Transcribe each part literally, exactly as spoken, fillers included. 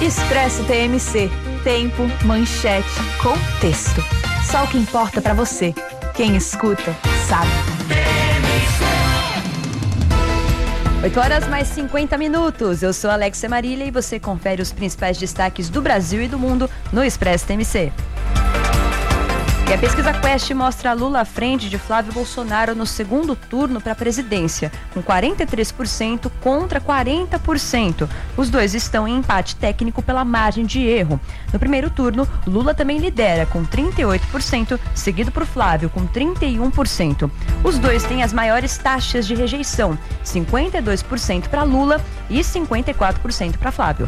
Expresso T M C. Tempo, manchete, contexto. Só o que importa pra você. Quem escuta, sabe. oito horas mais cinquenta minutos. Eu sou Alexia Marília e você confere os principais destaques do Brasil e do mundo no Expresso T M C. E a pesquisa Quest mostra Lula à frente de Flávio Bolsonaro no segundo turno para a presidência, com quarenta e três por cento contra quarenta por cento. Os dois estão em empate técnico pela margem de erro. No primeiro turno, Lula também lidera com trinta e oito por cento, seguido por Flávio com trinta e um por cento. Os dois têm as maiores taxas de rejeição, cinquenta e dois por cento para Lula e cinquenta e quatro por cento para Flávio.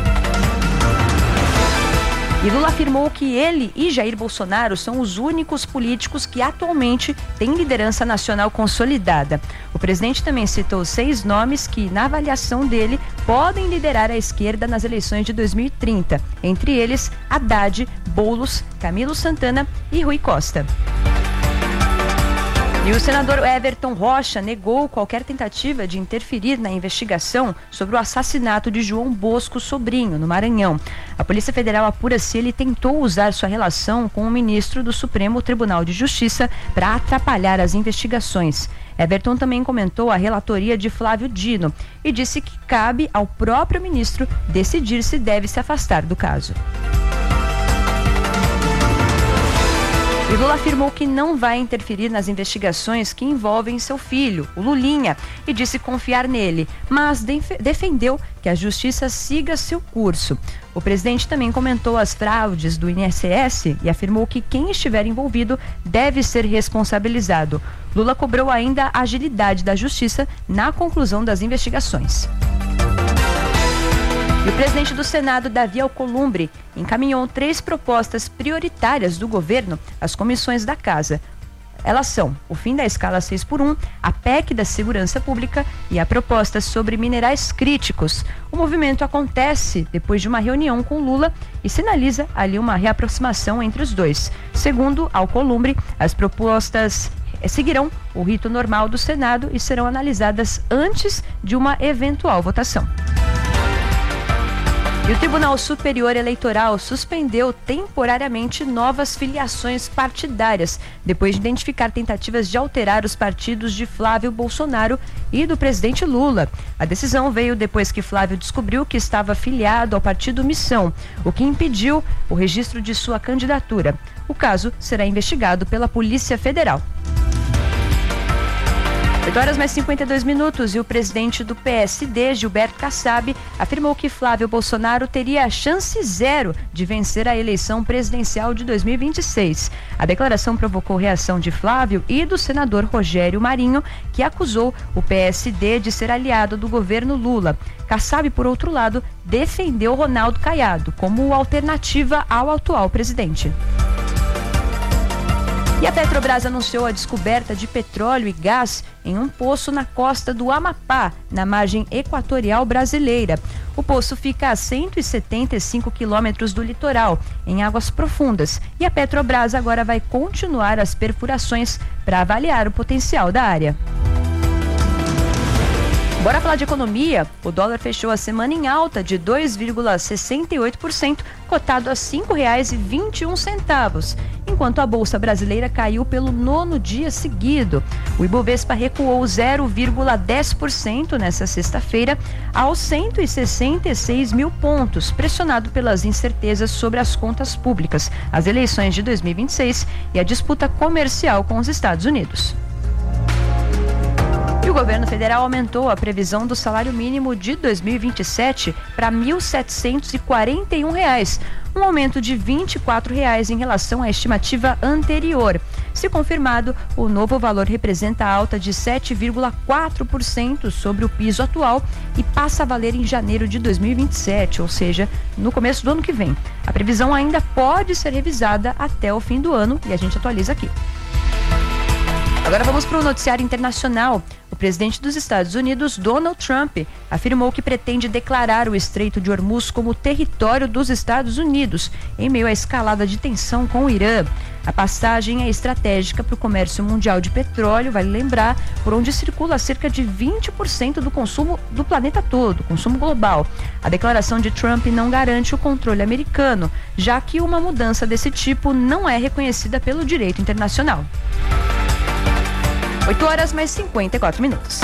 E Lula afirmou que ele e Jair Bolsonaro são os únicos políticos que atualmente têm liderança nacional consolidada. O presidente também citou seis nomes que, na avaliação dele, podem liderar a esquerda nas eleições de dois mil e trinta. Entre eles, Haddad, Boulos, Camilo Santana e Rui Costa. E o senador Everton Rocha negou qualquer tentativa de interferir na investigação sobre o assassinato de João Bosco Sobrinho, no Maranhão. A Polícia Federal apura se ele tentou usar sua relação com o ministro do Supremo Tribunal de Justiça para atrapalhar as investigações. Everton também comentou a relatoria de Flávio Dino e disse que cabe ao próprio ministro decidir se deve se afastar do caso. E Lula afirmou que não vai interferir nas investigações que envolvem seu filho, o Lulinha, e disse confiar nele, mas def- defendeu que a justiça siga seu curso. O presidente também comentou as fraudes do I N S S e afirmou que quem estiver envolvido deve ser responsabilizado. Lula cobrou ainda a agilidade da justiça na conclusão das investigações. E o presidente do Senado, Davi Alcolumbre, encaminhou três propostas prioritárias do governo às comissões da Casa. Elas são o fim da escala seis por um, a P E C da Segurança Pública e a proposta sobre minerais críticos. O movimento acontece depois de uma reunião com Lula e sinaliza ali uma reaproximação entre os dois. Segundo Alcolumbre, as propostas seguirão o rito normal do Senado e serão analisadas antes de uma eventual votação. E o Tribunal Superior Eleitoral suspendeu temporariamente novas filiações partidárias, depois de identificar tentativas de alterar os partidos de Flávio Bolsonaro e do presidente Lula. A decisão veio depois que Flávio descobriu que estava filiado ao partido Missão, o que impediu o registro de sua candidatura. O caso será investigado pela Polícia Federal. oito horas mais cinquenta e dois minutos e o presidente do P S D, Gilberto Kassab, afirmou que Flávio Bolsonaro teria a chance zero de vencer a eleição presidencial de dois mil e vinte e seis. A declaração provocou reação de Flávio e do senador Rogério Marinho, que acusou o P S D de ser aliado do governo Lula. Kassab, por outro lado, defendeu Ronaldo Caiado como alternativa ao atual presidente. E a Petrobras anunciou a descoberta de petróleo e gás em um poço na costa do Amapá, na margem equatorial brasileira. O poço fica a cento e setenta e cinco quilômetros do litoral, em águas profundas, e a Petrobras agora vai continuar as perfurações para avaliar o potencial da área. Bora falar de economia? O dólar fechou a semana em alta de dois vírgula sessenta e oito por cento, cotado a cinco reais e vinte e um centavos, enquanto a Bolsa Brasileira caiu pelo nono dia seguido. O Ibovespa recuou zero vírgula dez por cento nesta sexta-feira aos cento e sessenta e seis mil pontos, pressionado pelas incertezas sobre as contas públicas, as eleições de dois mil e vinte e seis e a disputa comercial com os Estados Unidos. E o governo federal aumentou a previsão do salário mínimo de dois mil e vinte e sete para mil setecentos e quarenta e um reais, um aumento de vinte e quatro reais em relação à estimativa anterior. Se confirmado, o novo valor representa alta de sete vírgula quatro por cento sobre o piso atual e passa a valer em janeiro de dois mil e vinte e sete, ou seja, no começo do ano que vem. A previsão ainda pode ser revisada até o fim do ano e a gente atualiza aqui. Agora vamos para o noticiário internacional. O presidente dos Estados Unidos, Donald Trump, afirmou que pretende declarar o Estreito de Hormuz como território dos Estados Unidos, em meio à escalada de tensão com o Irã. A passagem é estratégica para o comércio mundial de petróleo, vale lembrar, por onde circula cerca de vinte por cento do consumo do planeta todo, consumo global. A declaração de Trump não garante o controle americano, já que uma mudança desse tipo não é reconhecida pelo direito internacional. oito horas mais cinquenta e quatro minutos.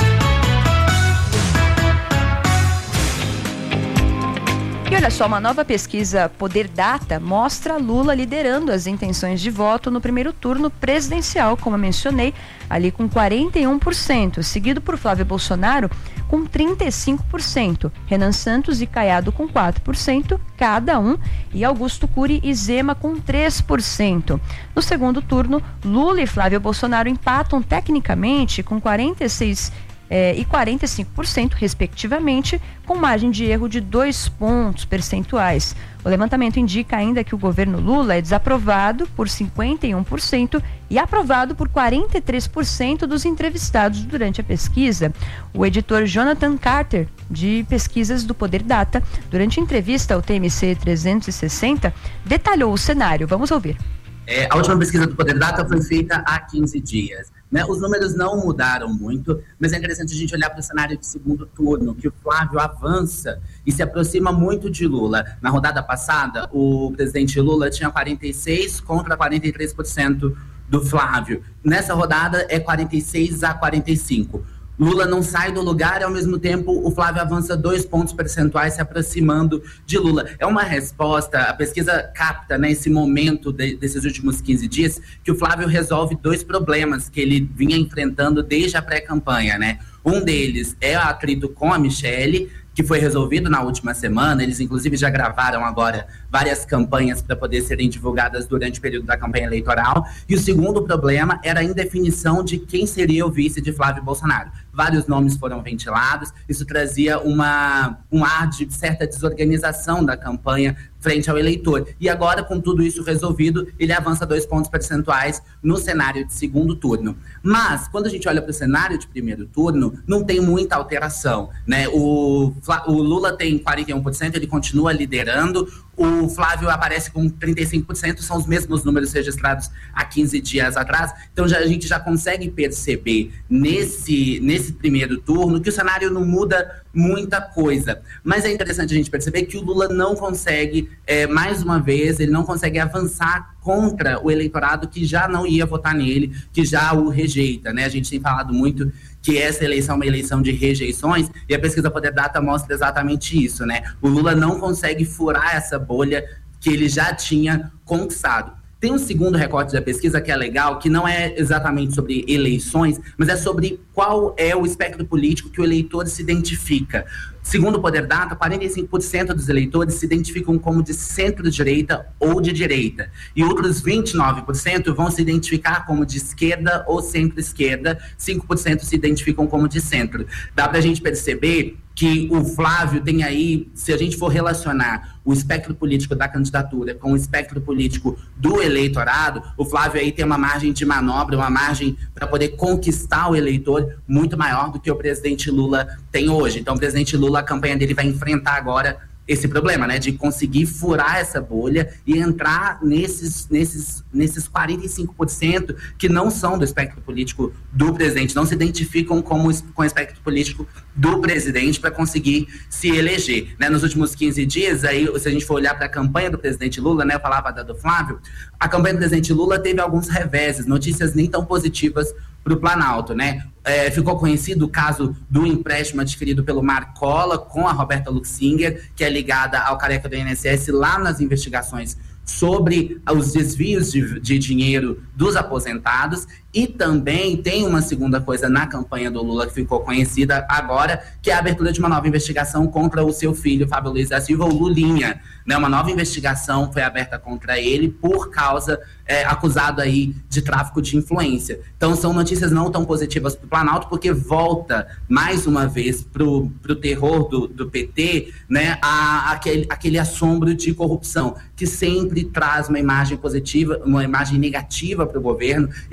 E olha só, uma nova pesquisa Poder Data mostra Lula liderando as intenções de voto no primeiro turno presidencial, como eu mencionei, ali com quarenta e um por cento, seguido por Flávio Bolsonaro com trinta e cinco por cento, Renan Santos e Caiado com quatro por cento cada um e Augusto Cury e Zema com três por cento. No segundo turno, Lula e Flávio Bolsonaro empatam tecnicamente com quarenta e seis por cento É, e quarenta e cinco por cento, respectivamente, com margem de erro de dois pontos percentuais. O levantamento indica ainda que o governo Lula é desaprovado por cinquenta e um por cento e aprovado por quarenta e três por cento dos entrevistados durante a pesquisa. O editor Jonathan Carter, de pesquisas do Poder Data, durante entrevista ao T M C trezentos e sessenta, detalhou o cenário. Vamos ouvir. É, a última pesquisa do Poder Data foi feita há quinze dias. Né? Os números não mudaram muito, mas é interessante a gente olhar para o cenário de segundo turno, que o Flávio avança e se aproxima muito de Lula. Na rodada passada, o presidente Lula tinha quarenta e seis por cento contra quarenta e três por cento do Flávio. Nessa rodada é quarenta e seis a quarenta e cinco por cento. Lula não sai do lugar e, ao mesmo tempo, o Flávio avança dois pontos percentuais se aproximando de Lula. É uma resposta, a pesquisa capta, né, esse momento de, desses últimos quinze dias, que o Flávio resolve dois problemas que ele vinha enfrentando desde a pré-campanha, né? Um deles é o atrito com a Michelle, que foi resolvido na última semana. Eles, inclusive, já gravaram agora várias campanhas para poder serem divulgadas durante o período da campanha eleitoral. E o segundo problema era a indefinição de quem seria o vice de Flávio Bolsonaro. Vários nomes foram ventilados, isso trazia uma, um ar de certa desorganização da campanha frente ao eleitor. E agora, com tudo isso resolvido, ele avança dois pontos percentuais no cenário de segundo turno. Mas, quando a gente olha para o cenário de primeiro turno, não tem muita alteração, né? O, o Lula tem quarenta e um por cento, ele continua liderando. O Flávio aparece com trinta e cinco por cento, são os mesmos números registrados há quinze dias atrás. Então já, a gente já consegue perceber nesse, nesse primeiro turno que o cenário não muda muita coisa. Mas é interessante a gente perceber que o Lula não consegue, é, mais uma vez, ele não consegue avançar contra o eleitorado que já não ia votar nele, que já o rejeita, né? A gente tem falado muito que essa eleição é uma eleição de rejeições, e a pesquisa Poder Data mostra exatamente isso, né? O Lula não consegue furar essa bolha que ele já tinha conquistado. Tem um segundo recorte da pesquisa que é legal, que não é exatamente sobre eleições, mas é sobre qual é o espectro político que o eleitor se identifica. Segundo o Poder Data, quarenta e cinco por cento dos eleitores se identificam como de centro-direita ou de direita. E outros vinte e nove por cento vão se identificar como de esquerda ou centro-esquerda, cinco por cento se identificam como de centro. Dá pra gente perceber que o Flávio tem aí, se a gente for relacionar o espectro político da candidatura com o espectro político do eleitorado, o Flávio aí tem uma margem de manobra, uma margem para poder conquistar o eleitor muito maior do que o presidente Lula tem hoje. Então, o presidente Lula, a campanha dele vai enfrentar agora esse problema, né, de conseguir furar essa bolha e entrar nesses, nesses, nesses quarenta e cinco por cento que não são do espectro político do presidente, não se identificam como, com o espectro político do presidente para conseguir se eleger. Né? Nos últimos quinze dias, aí, se a gente for olhar para a campanha do presidente Lula, né, eu falava da do Flávio, a campanha do presidente Lula teve alguns reveses, notícias nem tão positivas para o Planalto, né? É, ficou conhecido o caso do empréstimo adquirido pelo Marcola com a Roberta Luxinger, que é ligada ao careca do I N S S lá nas investigações sobre os desvios de, de dinheiro dos aposentados. E também tem uma segunda coisa na campanha do Lula que ficou conhecida agora, que é a abertura de uma nova investigação contra o seu filho, Fábio Luiz da Silva, o Lulinha. Né? Uma nova investigação foi aberta contra ele por causa, é, acusado aí de tráfico de influência. Então são notícias não tão positivas para o Planalto, porque volta mais uma vez para o terror do, do P T, né? a, aquele, aquele assombro de corrupção, que sempre traz uma imagem positiva, uma imagem negativa para o governo e causa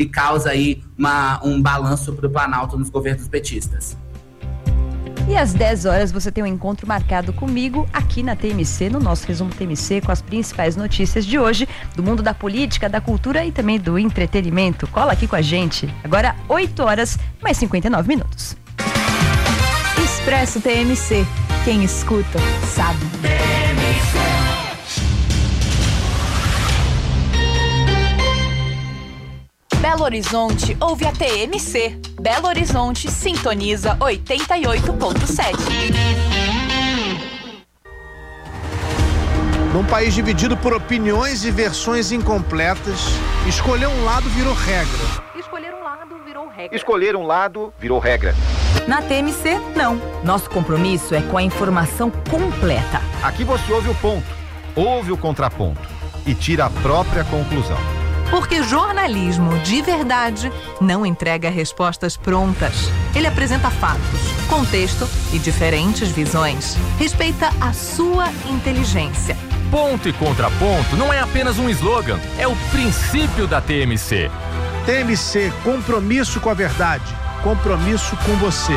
aí uma, um balanço para o Planalto nos governos petistas. E às dez horas você tem um encontro marcado comigo aqui na T M C, no nosso resumo T M C, com as principais notícias de hoje, do mundo da política, da cultura e também do entretenimento. Cola aqui com a gente. Agora, oito horas, mais cinquenta e nove minutos. Expresso T M C. Quem escuta, sabe. T M C. Belo Horizonte ouve a T M C. Belo Horizonte sintoniza oitenta e oito ponto sete. Num país dividido por opiniões e versões incompletas, escolher um lado virou regra. Escolher um lado virou regra. Escolher um lado virou regra. Na T M C, não. Nosso compromisso é com a informação completa. Aqui você ouve o ponto, ouve o contraponto e tira a própria conclusão. Porque jornalismo de verdade não entrega respostas prontas. Ele apresenta fatos, contexto e diferentes visões. Respeita a sua inteligência. Ponto e contraponto não é apenas um slogan, é o princípio da T M C. T M C, compromisso com a verdade, compromisso com você.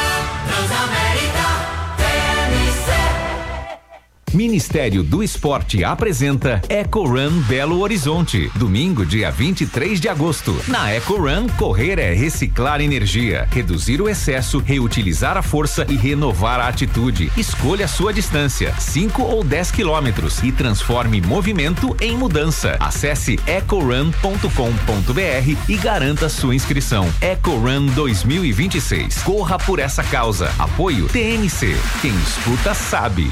Ministério do Esporte apresenta Eco Run Belo Horizonte, domingo, dia vinte e três de agosto. Na Eco Run, correr é reciclar energia, reduzir o excesso, reutilizar a força e renovar a atitude. Escolha a sua distância, cinco ou dez quilômetros, e transforme movimento em mudança. Acesse eco run ponto com ponto b r e garanta sua inscrição. Eco Run dois mil e vinte e seis. Corra por essa causa. Apoio T M C. Quem escuta sabe.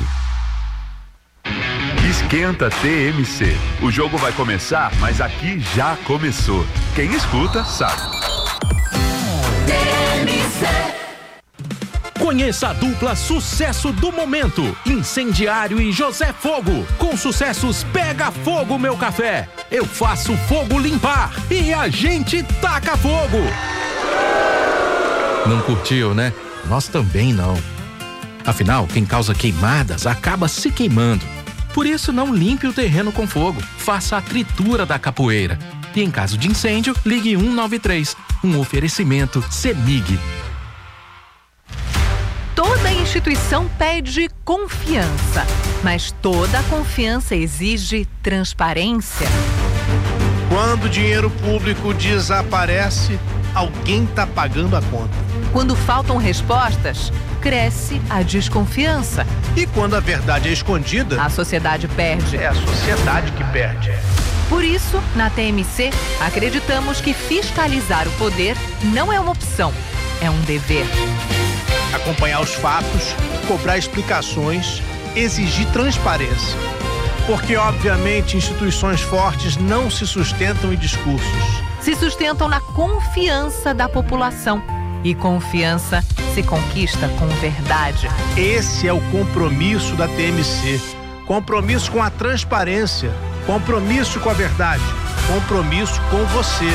Esquenta T M C. O jogo vai começar, mas aqui já começou. Quem escuta sabe. T M C. Conheça a dupla sucesso do momento, Incendiário e José Fogo, com sucessos Pega Fogo Meu Café, Eu Faço Fogo Limpar e A Gente Taca Fogo. Não curtiu, né? Nós também não. Afinal, quem causa queimadas acaba se queimando. Por isso, não limpe o terreno com fogo. Faça a tritura da capoeira. E em caso de incêndio, ligue um nove três. Um oferecimento CEMIG. Toda instituição pede confiança, mas toda confiança exige transparência. Quando o dinheiro público desaparece, alguém está pagando a conta. Quando faltam respostas, cresce a desconfiança. E quando a verdade é escondida, a sociedade perde. É a sociedade que perde. Por isso, na T M C, acreditamos que fiscalizar o poder não é uma opção, é um dever. Acompanhar os fatos, cobrar explicações, exigir transparência. Porque, obviamente, instituições fortes não se sustentam em discursos. Se sustentam na confiança da população. E confiança se conquista com verdade. Esse é o compromisso da T M C. Compromisso com a transparência. Compromisso com a verdade. Compromisso com você.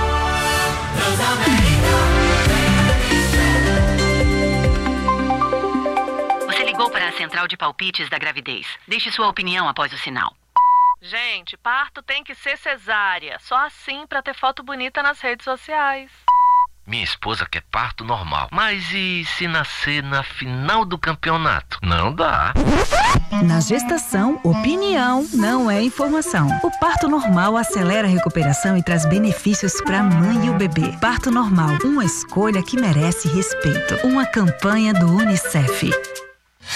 Você ligou para a central de palpites da gravidez. Deixe sua opinião após o sinal. Gente, parto tem que ser cesárea. Só assim para ter foto bonita nas redes sociais. Minha esposa quer parto normal. Mas e se nascer na final do campeonato? Não dá. Na gestação, opinião não é informação. O parto normal acelera a recuperação e traz benefícios para a mãe e o bebê. Parto normal, uma escolha que merece respeito. Uma campanha do UNICEF.